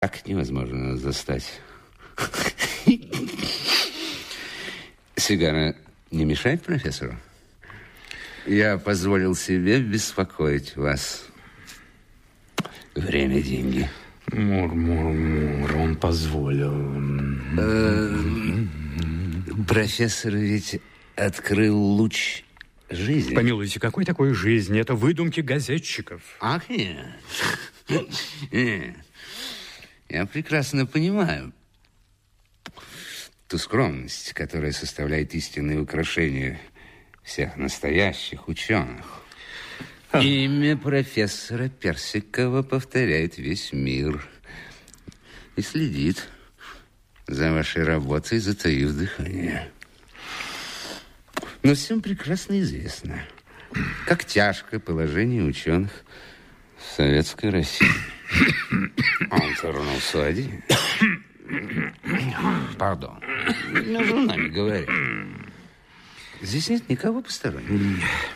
Как невозможно нас застать? Сигара не мешает профессору? Я позволил себе беспокоить вас. Время, деньги. Мур, он позволил. Профессор ведь открыл луч жизни. Помилуйте, какой такой жизни? Это выдумки газетчиков. Ах, нет. Нет. Я прекрасно понимаю ту скромность, которая составляет истинное украшение всех настоящих ученых. Имя профессора Персикова повторяет весь мир и следит за вашей работой, затаив дыхание. Но всем прекрасно известно, как тяжкое положение ученых в Советской России. Он вернулся один. Пардон. Между нами говоря. Здесь нет никого постороннего.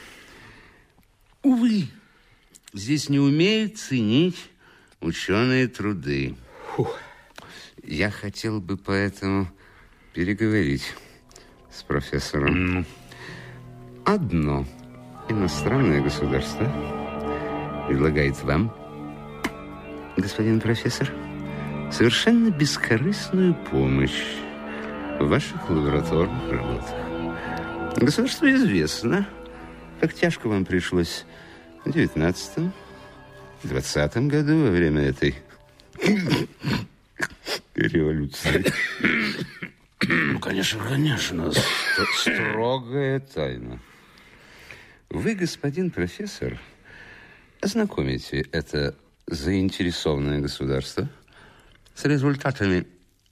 Увы, здесь не умеют ценить ученые труды. Я хотел бы поэтому переговорить с профессором. Одно иностранное государство предлагает вам, господин профессор, совершенно бескорыстную помощь в ваших лабораторных работах. Государству известно, как тяжко вам пришлось в 19-20 году во время этой революции. Ну, конечно, строгая тайна. Вы, господин профессор, ознакомите это заинтересованное государство с результатами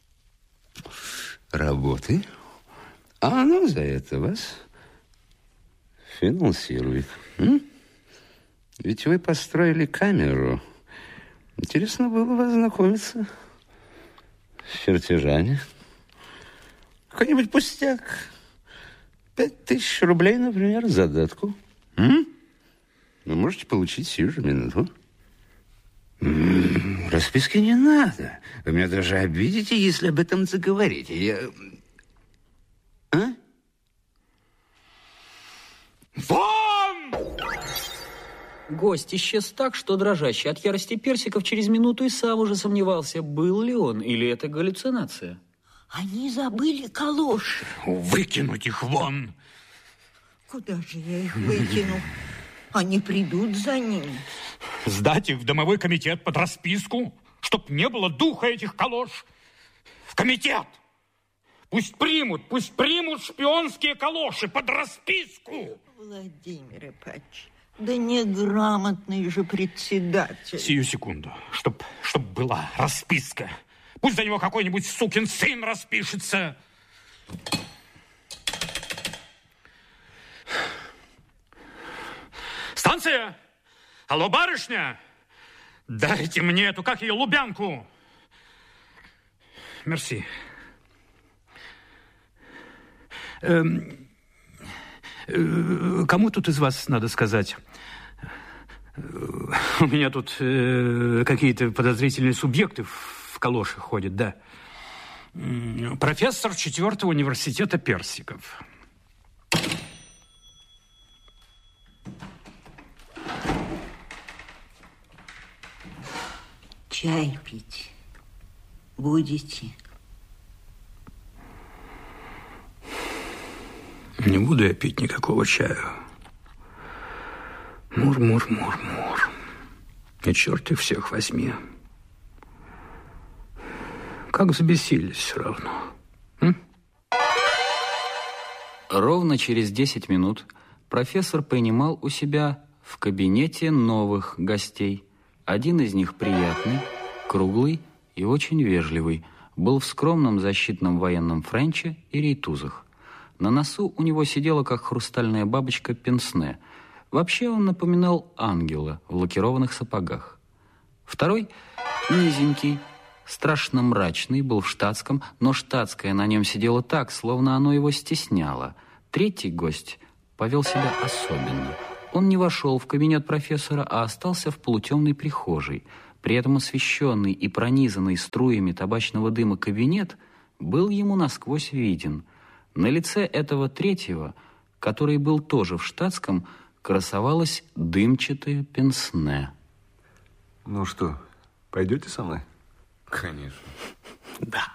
работы, а оно за это вас финансирует. Ведь вы построили камеру. Интересно было бы ознакомиться с чертежами. Какой-нибудь пустяк. 5000 рублей, например, задатку. Вы можете получить сию же минуту. Расписки не надо. Вы меня даже обидите, если об этом заговорите. Вон! Гость исчез так, что дрожащий от ярости Персиков через минуту и сам уже сомневался, был ли он или это галлюцинация. Они забыли калоши. Выкинуть их вон! Куда же я их выкину? Они придут за ними. Сдать их в домовой комитет под расписку, чтоб не было духа этих калош. В комитет! Пусть примут шпионские калоши под расписку. Владимир Ипатьевич, да неграмотный же председатель. Сию секунду, чтоб была расписка. Пусть за него какой-нибудь сукин сын распишется. Станция! Алло, барышня! Дайте мне эту, как ее, Лубянку. Мерси. Кому тут из вас надо сказать? У меня тут какие-то подозрительные субъекты в калошах ходят, да. Профессор 4-го университета Персиков. Чай пить будете? Не буду я пить никакого чаю. Мур. И черт их всех возьми. Как взбесились все равно. Ровно через 10 минут профессор принимал у себя в кабинете новых гостей. Один из них приятный, круглый и очень вежливый, был в скромном защитном военном френче и рейтузах. На носу у него сидела, как хрустальная бабочка, пенсне. Вообще он напоминал ангела в лакированных сапогах. Второй, низенький, страшно мрачный, был в штатском, но штатское на нем сидело так, словно оно его стесняло. Третий гость повел себя особенно. Он не вошел в кабинет профессора, а остался в полутемной прихожей. При этом освещенный и пронизанный струями табачного дыма кабинет был ему насквозь виден. На лице этого третьего, который был тоже в штатском, красовалось дымчатое пенсне. Ну что, пойдете со мной? Конечно. Да.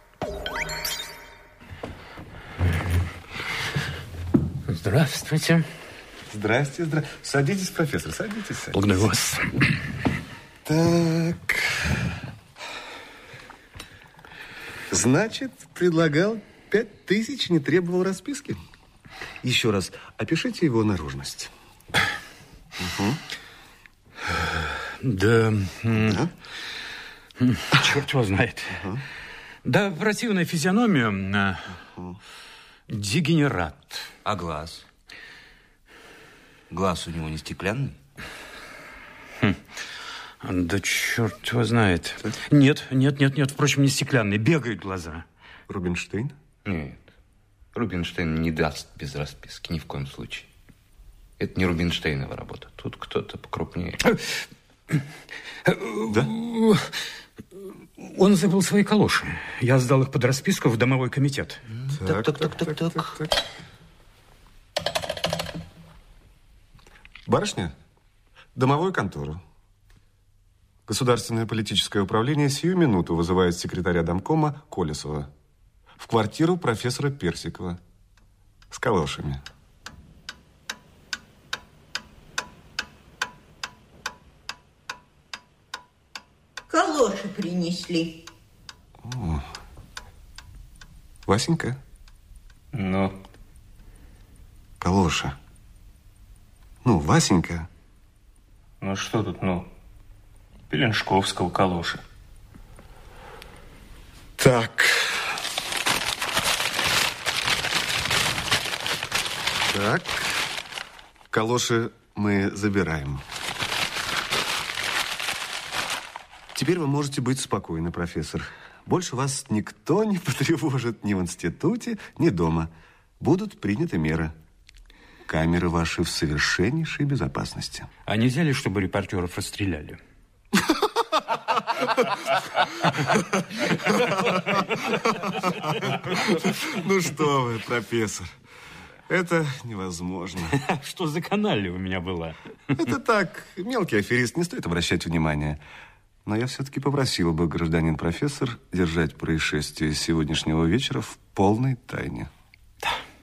Здравствуйте. Здрасте. Садитесь, профессор, садитесь. Благодарю вас. Так. Значит, предлагал 5000, не требовал расписки? Еще раз, опишите его наружность. Да. Черт его знает. Да, противная физиономия. Дегенерат. А глаз? Глаз у него не стеклянный? Да черт его знает. Нет. Впрочем, не стеклянный. Бегают глаза. Рубинштейн? Нет. Рубинштейн не даст без расписки, ни в коем случае. Это не Рубинштейнова работа. Тут кто-то покрупнее. Да? Он забыл свои калоши. Я сдал их под расписку в домовой комитет. Так. Барышня, домовую контору. Государственное политическое управление сию минуту вызывает секретаря домкома Колесова в квартиру профессора Персикова с калошами. Калоши принесли. О. Васенька? Ну? Калоша. Ну, Васенька. Ну, что тут, Пеленшковского калоши. Так. Калоши мы забираем. Теперь вы можете быть спокойны, профессор. Больше вас никто не потревожит ни в институте, ни дома. Будут приняты меры. Камеры ваши в совершеннейшей безопасности. А нельзя ли, чтобы репортеров расстреляли? Ну что вы, профессор, это невозможно. Что за каналья у меня была? Это так, мелкий аферист, не стоит обращать внимания. Но я все-таки попросил бы, гражданин профессор, держать происшествие сегодняшнего вечера в полной тайне.